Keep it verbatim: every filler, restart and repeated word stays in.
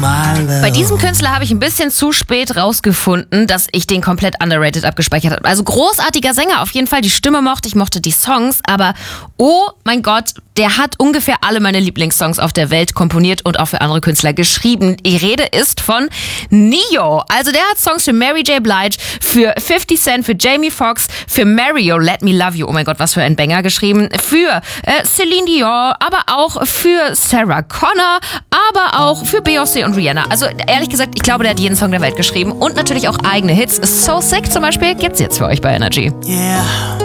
Bei diesem Künstler habe ich ein bisschen zu spät rausgefunden, dass ich den komplett underrated abgespeichert habe. Also großartiger Sänger, auf jeden Fall. Die Stimme mochte ich, mochte die Songs, aber oh mein Gott, der hat ungefähr alle meine Lieblingssongs auf der Welt komponiert und auch für andere Künstler geschrieben. Die Rede ist von Neo. Also der hat Songs für Mary J. Blige, für fifty Cent, für Jamie Foxx, für Mario, Let Me Love You, oh mein Gott, was für ein Banger geschrieben, für äh, Celine Dion, aber auch für Sarah Connor, aber auch für Beyoncé und Rihanna. Also ehrlich gesagt, ich glaube, der hat jeden Song der Welt geschrieben und natürlich auch eigene Hits. So Sick zum Beispiel gibt's jetzt für euch bei Energy. Yeah.